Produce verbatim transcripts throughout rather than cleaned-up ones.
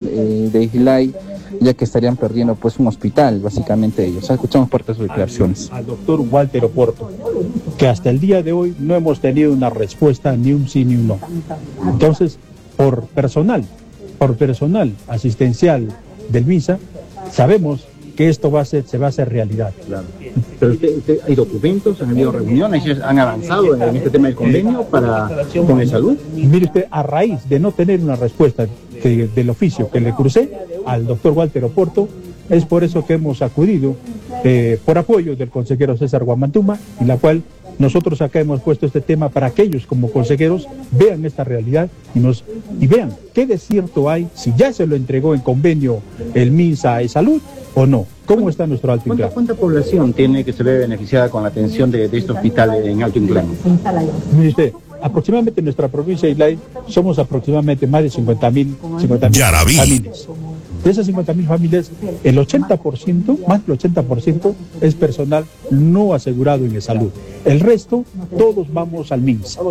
eh, de Islay, ya que estarían perdiendo pues un hospital, básicamente ellos. Escuchamos parte de sus declaraciones. Al, al doctor Walter Oporto, que hasta el día de hoy no hemos tenido una respuesta, ni un sí ni un no. Entonces, por personal, por personal asistencial del MINSA, sabemos que esto va a ser, se va a hacer realidad. Claro. Pero usted, usted, ¿hay documentos, han habido reuniones, han avanzado en este tema del convenio para con el salud? Mire usted, a raíz de no tener una respuesta que, del oficio que le crucé al doctor Walter Oporto, es por eso que hemos acudido eh, por apoyo del consejero César Guamantuma, en la cual nosotros acá hemos puesto este tema para que ellos como consejeros vean esta realidad y, nos, y vean qué desierto hay, si ya se lo entregó en convenio el MINSA a Salud o no. ¿Cómo está nuestro Alto Inclán? ¿Cuánta, ¿Cuánta población tiene que se ve beneficiada con la atención de, de este hospital en Alto Inclán? Mire usted, aproximadamente en nuestra provincia de Islay somos aproximadamente más de cincuenta mil familias. De esas cincuenta mil familias, el ochenta por ciento, más del ochenta por ciento es personal no asegurado en salud. El resto, todos vamos al MINSA.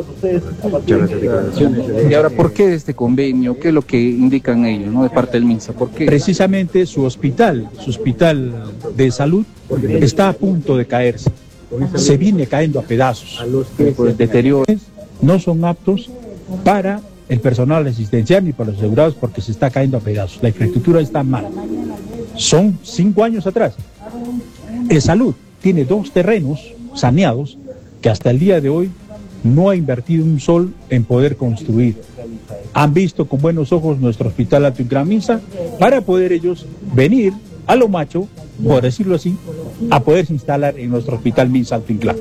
Y ahora, ¿por qué este convenio? ¿Qué es lo que indican ellos, no, de parte del MINSA? ¿Por qué? Precisamente su hospital, su hospital de salud está a punto de caerse. Se viene cayendo a pedazos. Por el deterioro. No son aptos para el personal asistencial ni para los asegurados porque se está cayendo a pedazos. La infraestructura está mal. Son cinco años atrás. El Salud tiene dos terrenos saneados que hasta el día de hoy no ha invertido un sol en poder construir. Han visto con buenos ojos nuestro hospital Alto Inclán MINSA para poder ellos venir a lo macho, por decirlo así, a poderse instalar en nuestro hospital MINSA Alto Inclán.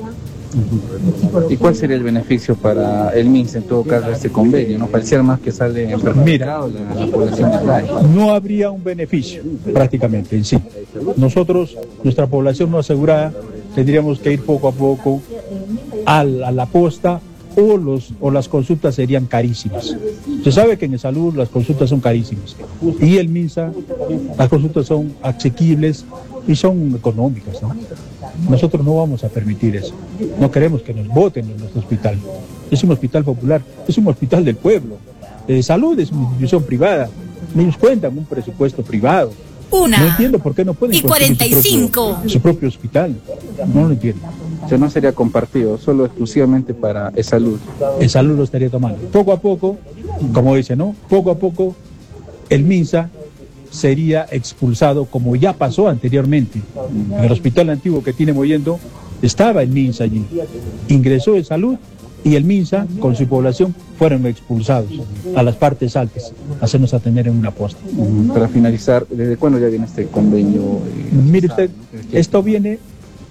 ¿Y cuál sería el beneficio para el MINSA en todo caso de este convenio? ¿No pareciera más que sale en Mira, la, la población de Islay? No habría un beneficio prácticamente en sí. Nosotros, nuestra población no asegurada, tendríamos que ir poco a poco a la, a la posta o, los, o las consultas serían carísimas. Se sabe que en el salud las consultas son carísimas y el MINSA, las consultas son asequibles y son económicas, ¿no? Nosotros no vamos a permitir eso. No queremos que nos voten en nuestro hospital. Es un hospital popular, es un hospital del pueblo. Eh, salud es una institución privada. Ellos cuentan un presupuesto privado. Una. No entiendo por qué no pueden y cuarenta y cinco. Su propio, su propio hospital. No lo entiendo. O sea, no sería compartido, solo exclusivamente para el salud. El salud lo estaría tomando. Poco a poco, como dice, ¿no? Poco a poco el MINSA sería expulsado como ya pasó anteriormente. En el hospital antiguo que tiene Mollendo estaba el MINSA allí. Ingresó el salud y el MINSA con su población fueron expulsados a las partes altas, a hacernos atender en una posta. Para finalizar, ¿desde cuándo ya viene este convenio? Eh, Mire usted, esto viene,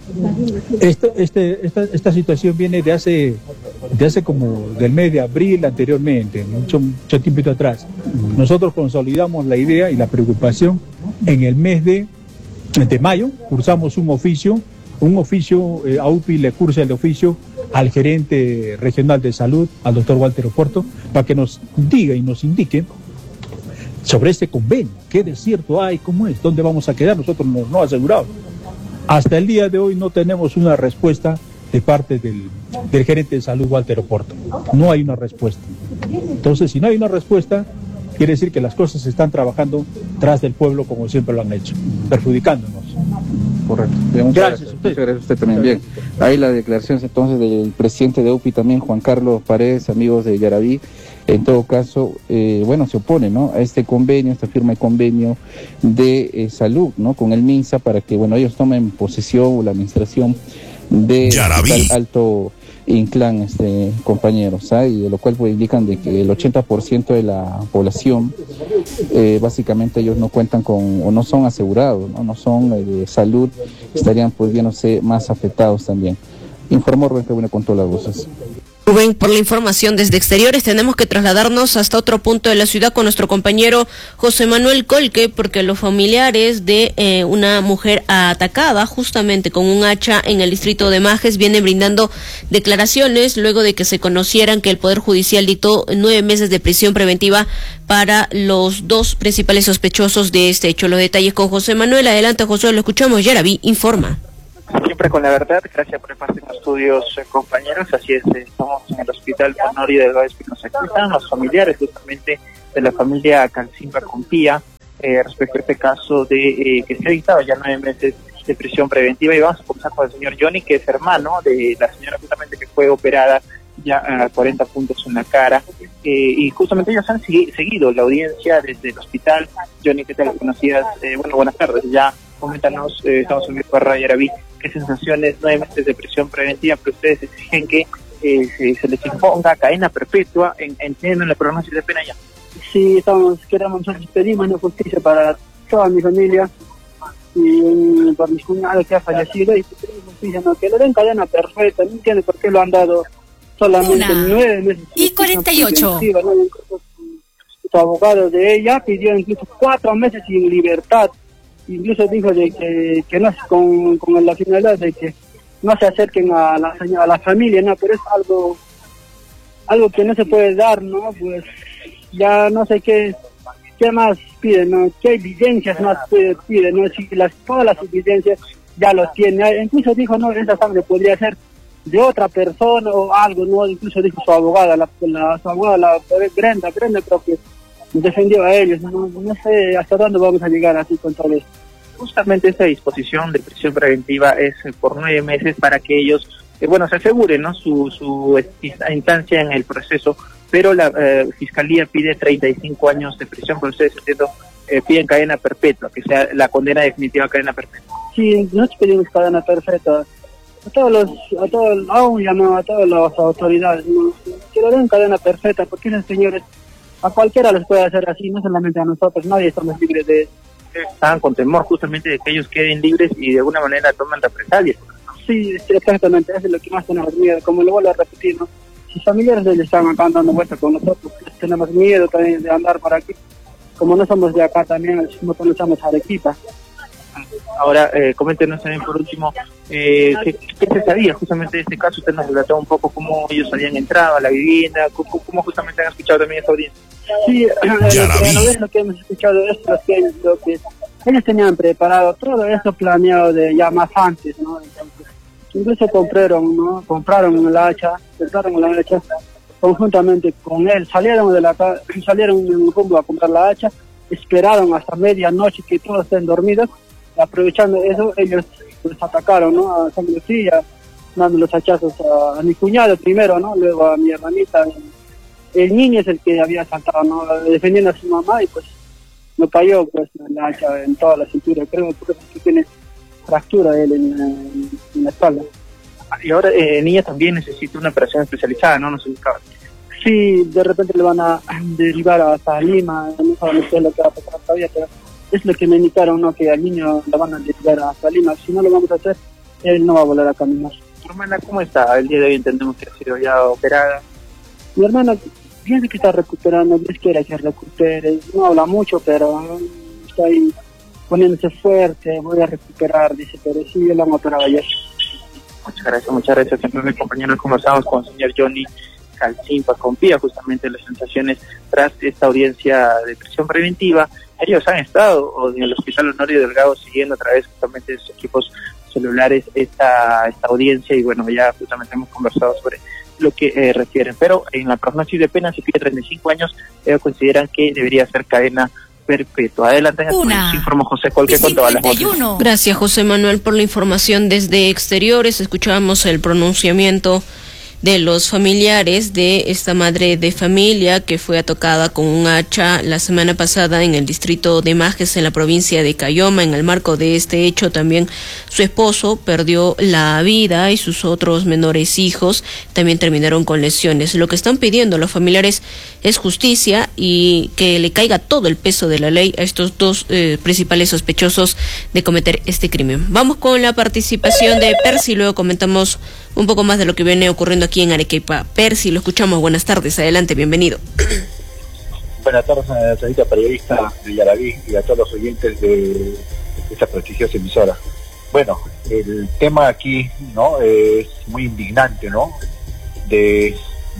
esto, este, esta, esta situación viene de hace, de hace como del mes de abril anteriormente, mucho, mucho tiempo atrás. Nosotros consolidamos la idea y la preocupación en el mes de, de mayo, cursamos un oficio, un oficio, eh, a U P I le cursa el oficio al gerente regional de salud, al doctor Walter Oporto, para que nos diga y nos indique sobre este convenio, qué desierto hay, cómo es, dónde vamos a quedar, nosotros no, no aseguramos. Hasta el día de hoy no tenemos una respuesta de parte del, del gerente de salud Walter Oporto. No hay una respuesta. Entonces, si no hay una respuesta, quiere decir que las cosas se están trabajando tras del pueblo como siempre lo han hecho, perjudicándonos. Correcto. Bien, muchas gracias. gracias. Muchas gracias a usted también. Bien. Ahí la declaración entonces del presidente de U P I también, Juan Carlos Paredes, amigos de Yaraví. En todo caso, eh, bueno, se opone, ¿no?, a este convenio, esta firma de convenio de eh, salud, ¿no?, con el MINSA para que, bueno, ellos tomen posesión o la administración de Alto Inclán, este, compañeros, ¿sabes? Y de lo cual pues indican de que el ochenta por ciento de la población, eh, básicamente ellos no cuentan con, o no son asegurados, no, no son eh, de salud, estarían pues viéndose más afectados también. Informó Rubén Cabrera con todas las voces. Rubén, por la información desde exteriores, tenemos que trasladarnos hasta otro punto de la ciudad con nuestro compañero José Manuel Colque, porque los familiares de eh, una mujer atacada justamente con un hacha en el distrito de Majes vienen brindando declaraciones luego de que se conocieran que el Poder Judicial dictó nueve meses de prisión preventiva para los dos principales sospechosos de este hecho. Los detalles con José Manuel. Adelante, José, lo escuchamos. Yaraví informa. Siempre con la verdad, gracias por el pase en los estudios, eh, compañeros. Así es, eh, estamos en el hospital Honori Delgado Espinosa. Aquí están los familiares justamente de la familia Calcimba Compía, eh, respecto a este caso de eh, que se ha dictado ya nueve meses de prisión preventiva. Y vamos a comenzar con el señor Johnny, que es hermano de la señora justamente que fue operada ya a cuarenta puntos en la cara, eh, y justamente ellos han segui seguido la audiencia desde el hospital. Johnny, ¿qué tal? Conocías, eh, bueno, buenas tardes, ya coméntanos, eh, estamos en vivo para Radio Yaraví, qué sensaciones, nueve meses de prisión preventiva, pero ustedes exigen que eh, se, se les imponga cadena perpetua, en, entiendo en la pronóstico de pena ya. Sí, estamos, queremos, nosotros pedimos una justicia para toda mi familia y um, por mi cuñado que ha fallecido, y pedimos justicia, ¿no? Que le den cadena perfecta. No entiendo por qué lo han dado solamente nueve meses. Y cuarenta y ocho. ¿no? Su abogado de ella pidió incluso cuatro meses sin libertad. Incluso dijo de que, que no, con, con la finalidad de que no se acerquen a la, a la familia, ¿no? Pero es algo, algo que no se puede dar, ¿no? Pues ya no sé qué, qué más piden, ¿no? ¿Qué evidencias más piden, ¿no? Si las, todas las evidencias ya los tiene. Incluso dijo, no, esa sangre podría ser de otra persona o algo, ¿no? Incluso dijo su abogada, la, la su abogada, la Brenda, Brenda creo que defendió a ellos, ¿no? No sé hasta dónde vamos a llegar así con todo esto. Justamente esa disposición de prisión preventiva es por nueve meses para que ellos, eh, bueno, se aseguren, ¿no? Su, su instancia en el proceso, pero la eh, Fiscalía pide treinta y cinco años de prisión, pero ustedes, entiendo, eh, piden cadena perpetua, que sea la condena definitiva a cadena perpetua. Sí, nosotros pedimos cadena perpetua. A todos los, a todos, aún llamado a todas las autoridades, ¿no? Que le den cadena perfecta, porque esos señores, a cualquiera les puede hacer así, no solamente a nosotros, nadie estamos libres de... Estaban con temor justamente de que ellos queden libres y de alguna manera toman represalias. Sí, sí, exactamente, eso es lo que más tenemos miedo, como lo vuelvo a repetir, ¿no? Sus familiares de ellos están acá dando vueltas con nosotros, tenemos miedo también de andar por aquí, como no somos de acá también, no conocemos a Arequipa. Ahora, eh, coméntenos también por último, eh, ¿qué, ¿qué se sabía justamente de este caso? Usted nos relató un poco cómo ellos habían entrado a la vivienda, cómo, cómo justamente han escuchado también esta audiencia. Sí, lo que, lo que hemos escuchado es lo que, lo que ellos tenían preparado, todo eso planeado de ya más antes, ¿no? Entonces, incluso compraron, ¿no? Compraron el hacha, compraron la hacha conjuntamente con él, salieron de la salieron en un rumbo a comprar la hacha, esperaron hasta medianoche que todos estén dormidos. Aprovechando eso, ellos pues atacaron, ¿no? A sangre fría, dando los hachazos a, a mi cuñado primero, ¿no? Luego a mi hermanita. El niño es el que había saltado, ¿no? Defendiendo a su mamá, y pues lo cayó pues la hacha en toda la cintura. Creo que tiene fractura él en, en, en la espalda. Y ahora eh, niña también necesita una operación especializada, ¿no? No se buscaba. Sí, de repente le van a derivar hasta Lima, no sabemos qué es lo que va a pasar todavía, pero es lo que me indicaron, ¿no? Que al niño lo van a derivar hasta Lima. Si no lo vamos a hacer, él no va a volver a caminar. ¿Tu hermana cómo está? El día de hoy entendemos que ha sido ya operada. Mi hermana piensa que está recuperando, Dios quiere que recupere. No habla mucho, pero está ahí poniéndose fuerte, voy a recuperar, dice, pero sí, la han operado ayer. Muchas gracias, muchas gracias. Siempre mis compañeros conversamos con el señor Johnny Calcimpa, confía justamente en las sensaciones tras esta audiencia de prisión preventiva. Ellos han estado en el Hospital Honorio Delgado siguiendo a través justamente de sus equipos celulares esta, esta audiencia, y bueno, ya justamente hemos conversado sobre lo que eh, refieren. Pero en la prognosis de pena se pide treinta y cinco años, ellos consideran que debería ser cadena perpetua. Adelante, Una. informó José Colque con todas las voces. Gracias, José Manuel, por la información desde exteriores. Escuchábamos el pronunciamiento de los familiares de esta madre de familia que fue atacada con un hacha la semana pasada en el distrito de Majes, en la provincia de Cayoma. En el marco de este hecho, también su esposo perdió la vida y sus otros menores hijos también terminaron con lesiones. Lo que están pidiendo los familiares es justicia y que le caiga todo el peso de la ley a estos dos eh, principales sospechosos de cometer este crimen. Vamos con la participación de Percy, luego comentamos un poco más de lo que viene ocurriendo aquí en Arequipa. Percy, lo escuchamos. Buenas tardes, adelante, bienvenido. Buenas tardes a la señorita periodista de Yaraví y a todos los oyentes de esta prestigiosa emisora. Bueno, el tema aquí, ¿no?, es muy indignante, ¿no?, de,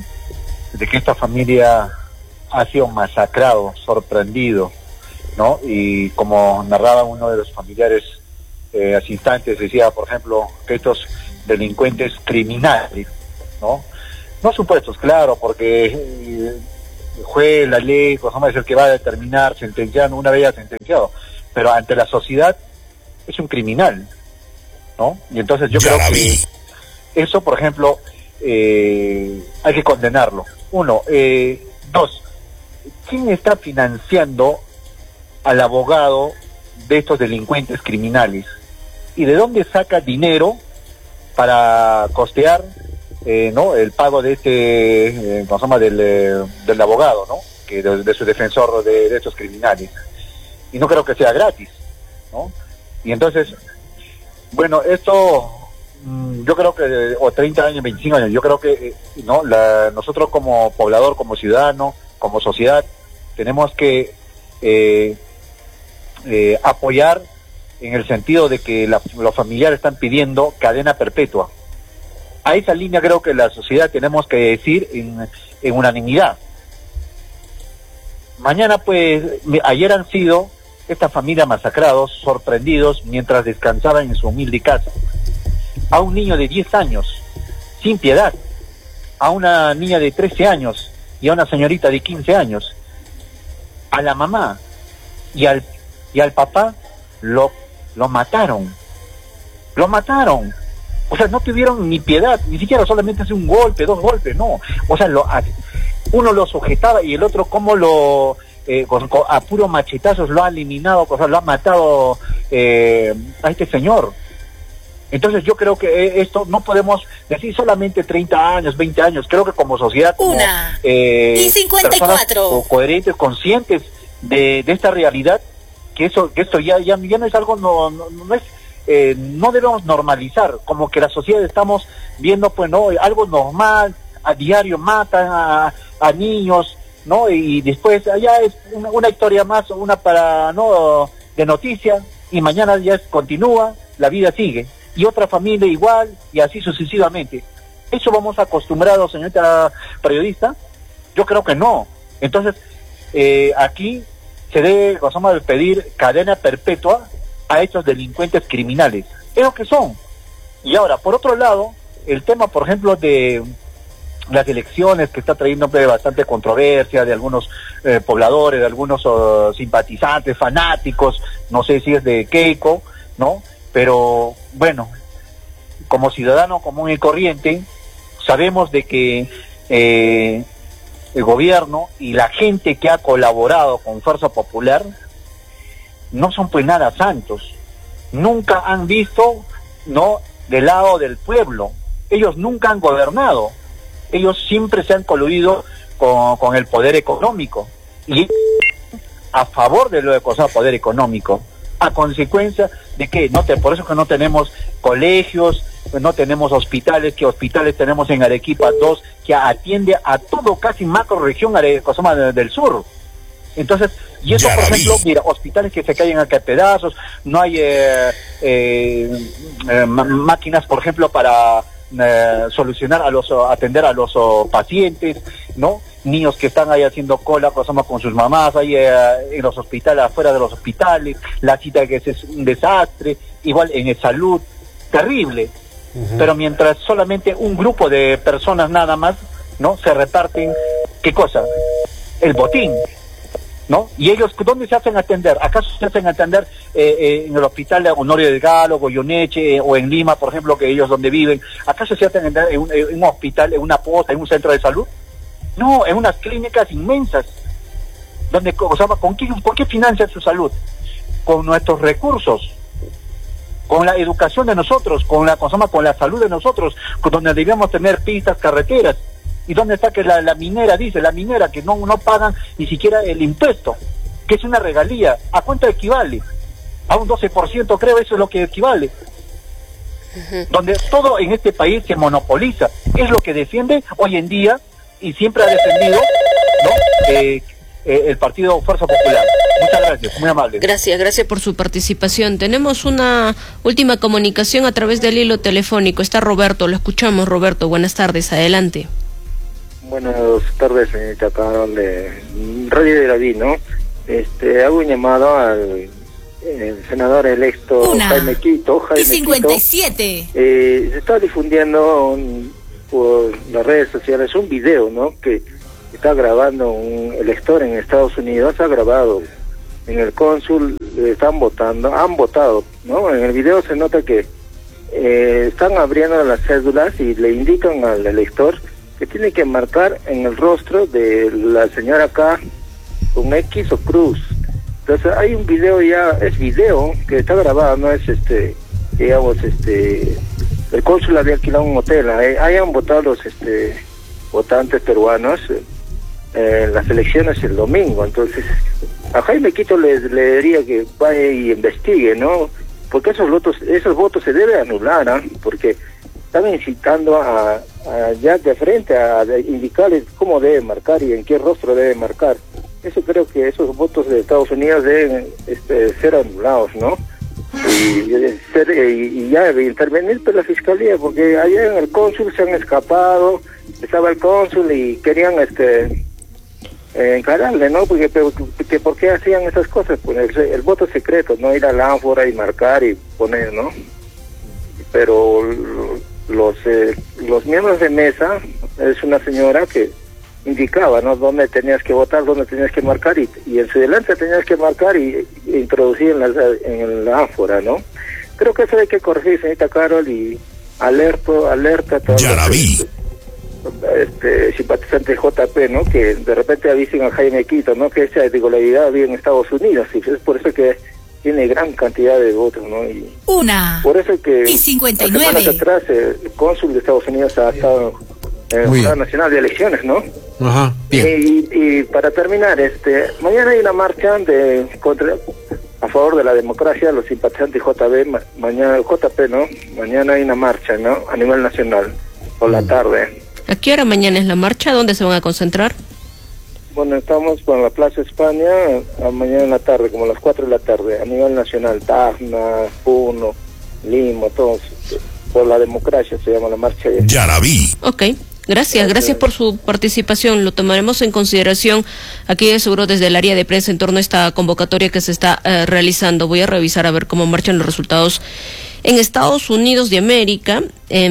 de que esta familia ha sido masacrado, sorprendido, ¿no?, y como narraba uno de los familiares eh, hace instantes, decía, por ejemplo, que estos delincuentes criminales, ¿no? No supuestos, claro, porque eh, el juez, la ley, cosa más, es el que va a determinar, sentenciar una vez ya sentenciado, pero ante la sociedad es un criminal, ¿no? Y entonces yo creo que eso, por ejemplo, eh, hay que condenarlo. Uno, eh, dos, ¿quién está financiando al abogado de estos delincuentes criminales? ¿Y de dónde saca dinero para costear eh, no el pago de este, eh, ¿cómo se llama?, del, eh, del abogado, ¿no?, que de, de su defensor de, de estos criminales? Y no creo que sea gratis, ¿no? Y entonces, bueno, esto mmm, yo creo que, o treinta años, veinticinco años, yo creo que eh, no la, nosotros como poblador, como ciudadano, como sociedad, tenemos que eh, eh, apoyar en el sentido de que la, los familiares están pidiendo cadena perpetua. A esa línea creo que la sociedad tenemos que decir en, en unanimidad. Mañana, pues, ayer han sido esta familia masacrados, sorprendidos mientras descansaban en su humilde casa. A un niño de diez años, sin piedad, a una niña de trece años y a una señorita de quince años, a la mamá y al, y al papá lo, lo mataron, lo mataron. O sea, no tuvieron ni piedad, ni siquiera solamente hace un golpe, dos golpes, no. O sea, lo, uno lo sujetaba y el otro como lo, eh, con, con, a puro machetazos lo ha eliminado, o sea, lo ha matado eh, a este señor. Entonces yo creo que esto no podemos decir solamente treinta años, veinte años, creo que como sociedad, como Una eh, y cincuenta y cuatro personas coherentes, conscientes de, de esta realidad, que eso que esto ya, ya, ya no es algo, no, no, no es... Eh, no debemos normalizar, como que la sociedad estamos viendo, pues, no, algo normal, a diario matan a, a niños, ¿no? Y después allá es una, una historia más, una para, no, de noticias, y mañana ya es, continúa, la vida sigue, y otra familia igual, y así sucesivamente. ¿Eso vamos acostumbrados, señorita periodista? Yo creo que no. Entonces, eh, aquí se debe, vamos a pedir cadena perpetua a estos delincuentes criminales, es lo que son. Y ahora, por otro lado, el tema, por ejemplo, de las elecciones, que está trayendo bastante controversia de algunos eh, pobladores, de algunos uh, simpatizantes, fanáticos, no sé si es de Keiko, ¿no? Pero, bueno, como ciudadano común y corriente, sabemos de que eh, el gobierno y la gente que ha colaborado con Fuerza Popular no son pues nada santos, nunca han visto, no, del lado del pueblo, ellos nunca han gobernado, ellos siempre se han coludido con, con el poder económico, y a favor de lo de cosas poder económico, a consecuencia de que, no te, por eso que no tenemos colegios, no tenemos hospitales, que hospitales tenemos en Arequipa dos, que atiende a todo casi macro región Arequipa del sur. Entonces, y eso, por ejemplo, mira, hospitales que se caen a pedazos, no hay eh, eh, eh, máquinas, por ejemplo, para eh, solucionar a los, atender a los oh, pacientes, ¿no? Niños que están ahí haciendo cola, pasamos con sus mamás, ahí eh, en los hospitales, afuera de los hospitales, la cita que es un desastre, igual en el salud, terrible. Uh-huh. Pero mientras solamente un grupo de personas nada más, ¿no?, se reparten, ¿qué cosa? El botín, ¿no? Y ellos, ¿dónde se hacen atender? ¿Acaso se hacen atender eh, eh, en el hospital de Honorio Delgado, Goyoneche, eh, o en Lima, por ejemplo, que ellos donde viven? ¿Acaso se hacen atender en un, en un hospital, en una posta, en un centro de salud? No, en unas clínicas inmensas, donde, o sea, ¿con qué, con qué financian su salud? Con nuestros recursos, con la educación de nosotros, con la, con la salud de nosotros, con donde debíamos tener pistas, carreteras. ¿Y dónde está que la, la minera, dice, la minera, que no, no pagan ni siquiera el impuesto, que es una regalía? ¿A cuánto equivale? A un doce por ciento, creo, eso es lo que equivale. Uh-huh. Donde todo en este país se monopoliza. Es lo que defiende hoy en día y siempre ha defendido, ¿no?, eh, eh, el partido Fuerza Popular. Muchas gracias, muy amable. Gracias, gracias por su participación. Tenemos una última comunicación a través del hilo telefónico. Está Roberto, lo escuchamos. Roberto, buenas tardes, adelante. Buenas tardes, señorita Carol de Radio Yaraví, ¿no? Este, hago un llamado al el senador electo Una Jaime Quito. Jaime y cincuenta y siete. Quito, eh, se está difundiendo un, por las redes sociales un video, ¿no?, que está grabando un elector en Estados Unidos, ha grabado en el cónsul, eh, están votando, han votado, ¿no? En el video se nota que eh, están abriendo las cédulas y le indican al elector que tiene que marcar en el rostro de la señora K con X o cruz. Entonces hay un video ya, es video que está grabado, no es este, digamos, este, el cónsul había alquilado un hotel, ahí, ahí han votado los este, votantes peruanos eh, en las elecciones el domingo. Entonces a Jaime Quito le, le diría que vaya y investigue, ¿no? Porque esos votos, esos votos se deben anular, ¿eh? Porque están incitando a, a ya de frente a, a indicarles cómo debe marcar y en qué rostro debe marcar. Eso creo que esos votos de Estados Unidos deben este, ser anulados, ¿no? Y, y, ser, y, y ya debe intervenir pues, la fiscalía, porque allá en el cónsul se han escapado, estaba el cónsul y querían este eh, encararle, ¿no? Porque, porque ¿por qué hacían esas cosas? Pues el, el voto secreto, no ir a la ánfora y marcar y poner, ¿no? Pero los eh, los miembros de mesa, es una señora que indicaba, ¿no? Dónde tenías que votar, dónde tenías que marcar y, y en su delante tenías que marcar y, y introducir en la, en la ánfora, ¿no? Creo que eso hay que corregir, señorita Carol, y alerto, alerta a todos los este, simpatizantes del J P, ¿no? Que de repente avisen a Jaime Quito, ¿no? Que esa irregularidad vive en Estados Unidos y es por eso que tiene gran cantidad de votos, ¿no? Y Una por eso que y cincuenta y nueve. Semanas atrás el cónsul de Estados Unidos ha estado en el Jurado Nacional de Elecciones, ¿no? Ajá, bien. Y, y para terminar, este, mañana hay una marcha de contra a favor de la democracia, los simpatizantes J B, ma, mañana J P, ¿no? Mañana hay una marcha, ¿no? A nivel nacional, por la tarde. ¿A qué hora mañana es la marcha? ¿Dónde se van a concentrar? Bueno, estamos con la Plaza España a mañana en la tarde, como a las cuatro de la tarde, a nivel nacional, Tacna, Puno, Lima, todos, por la democracia se llama la marcha. Yarabí. Ok. Gracias, gracias por su participación. Lo tomaremos en consideración aquí de seguro desde el área de prensa en torno a esta convocatoria que se está uh, realizando. Voy a revisar a ver cómo marchan los resultados en Estados Unidos de América.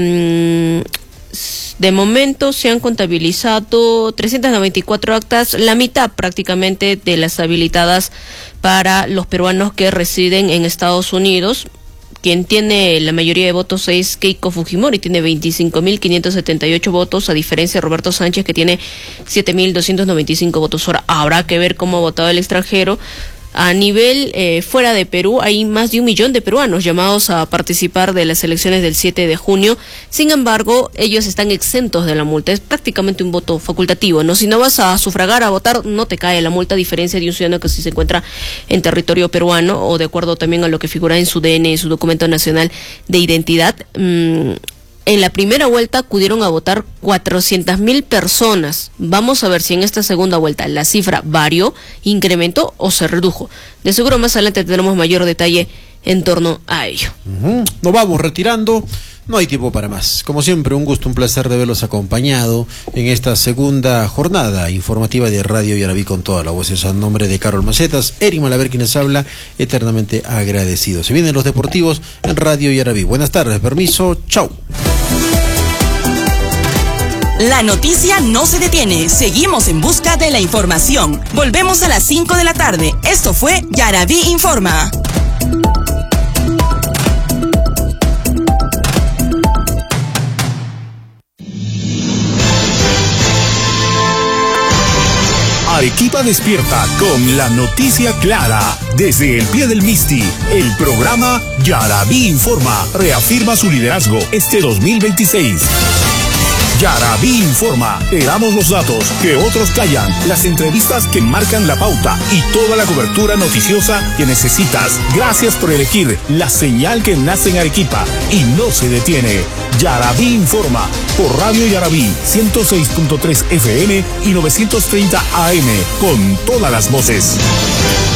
Eh, de momento se han contabilizado trescientas noventa y cuatro actas, la mitad prácticamente de las habilitadas para los peruanos que residen en Estados Unidos. Quien tiene la mayoría de votos es Keiko Fujimori, tiene veinticinco mil quinientos setenta y ocho votos, a diferencia de Roberto Sánchez, que tiene siete mil doscientos noventa y cinco votos. Ahora habrá que ver cómo ha votado el extranjero. A nivel eh, fuera de Perú hay más de un millón de peruanos llamados a participar de las elecciones del siete de junio. Sin embargo, ellos están exentos de la multa. Es prácticamente un voto facultativo, ¿no? Si no vas a sufragar, a votar, no te cae la multa, a diferencia de un ciudadano que sí se encuentra en territorio peruano o de acuerdo también a lo que figura en su D N, en su documento nacional de identidad. Mmm, En la primera vuelta acudieron a votar cuatrocientas mil personas. Vamos a ver si en esta segunda vuelta la cifra varió, incrementó o se redujo. De seguro más adelante tendremos mayor detalle en torno a ello. Uh-huh. Nos vamos retirando. No hay tiempo para más. Como siempre, un gusto, un placer de verlos acompañado en esta segunda jornada informativa de Radio Yarabí con toda la voz. A nombre de Carol Macetas, Eric Malaver quienes habla, eternamente agradecido. Se vienen los deportivos en Radio Yarabí. Buenas tardes, permiso, chau. La noticia no se detiene. Seguimos en busca de la información. Volvemos a las cinco de la tarde. Esto fue Yarabí Informa. Arequipa despierta con la noticia clara. Desde el pie del Misti, el programa Yarabí Informa reafirma su liderazgo este dos mil veintiséis. Yarabí Informa, te damos los datos que otros callan, las entrevistas que marcan la pauta y toda la cobertura noticiosa que necesitas. Gracias por elegir la señal que nace en Arequipa y no se detiene. Yarabí Informa, por Radio Yarabí, ciento seis punto tres F M y novecientos treinta A M, con todas las voces.